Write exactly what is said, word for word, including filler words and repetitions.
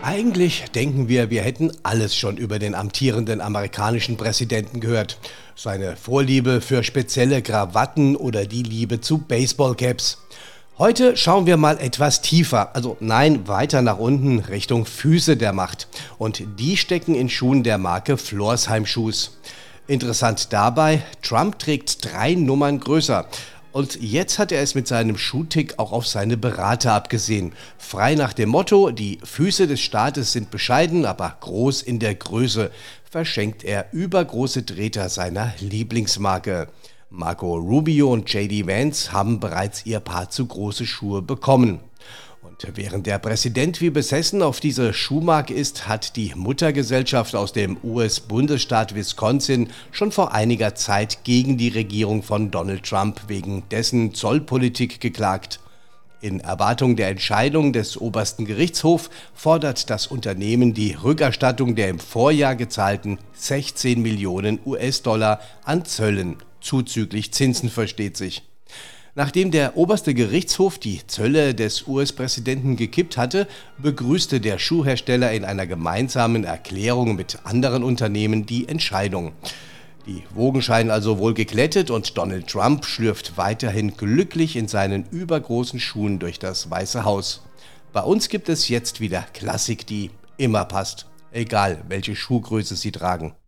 Eigentlich denken wir, wir hätten alles schon über den amtierenden amerikanischen Präsidenten gehört. Seine Vorliebe für spezielle Krawatten oder die Liebe zu Baseballcaps. Heute schauen wir mal etwas tiefer, also nein, weiter nach unten Richtung Füße der Macht. Und die stecken in Schuhen der Marke Florsheim Shoes. Interessant dabei, Trump trägt drei Nummern größer. Und jetzt hat er es mit seinem Schuhtick auch auf seine Berater abgesehen. Frei nach dem Motto, die Füße des Staates sind bescheiden, aber groß in der Größe, verschenkt er übergroße Treter seiner Lieblingsmarke. Marco Rubio und J D Vance haben bereits ihr Paar zu große Schuhe bekommen. Und während der Präsident wie besessen auf diese Schuhmarke ist, hat die Muttergesellschaft aus dem U S-Bundesstaat Wisconsin schon vor einiger Zeit gegen die Regierung von Donald Trump wegen dessen Zollpolitik geklagt. In Erwartung der Entscheidung des obersten Gerichtshofs fordert das Unternehmen die Rückerstattung der im Vorjahr gezahlten sechzehn Millionen U S-Dollar an Zöllen, zuzüglich Zinsen versteht sich. Nachdem der oberste Gerichtshof die Zölle des U S-Präsidenten gekippt hatte, begrüßte der Schuhhersteller in einer gemeinsamen Erklärung mit anderen Unternehmen die Entscheidung. Die Wogen scheinen also wohl geglättet und Donald Trump schlürft weiterhin glücklich in seinen übergroßen Schuhen durch das Weiße Haus. Bei uns gibt es jetzt wieder Klassik, die immer passt, egal welche Schuhgröße Sie tragen.